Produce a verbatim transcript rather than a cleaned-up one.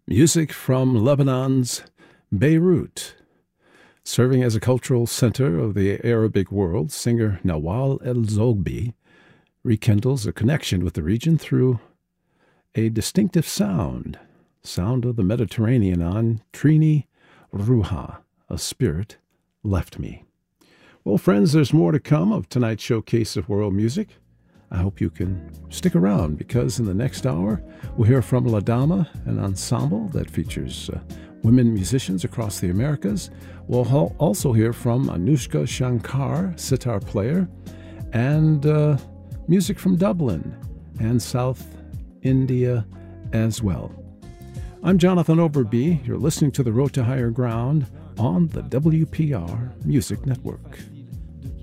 Music from Lebanon's Beirut. Serving as a cultural center of the Arabic world, singer Nawal El-Zogby rekindles a connection with the region through a distinctive sound, sound of the Mediterranean on Trini Ruha, A Spirit Left Me. Well, friends, there's more to come of tonight's showcase of world music. I hope you can stick around because in the next hour, we'll hear from La Dama, an ensemble that features uh, women musicians across the Americas. We'll ho- also hear from Anushka Shankar, sitar player, and uh, music from Dublin and South India as well. I'm Jonathan Overby. You're listening to The Road to Higher Ground on the W P R Music Network.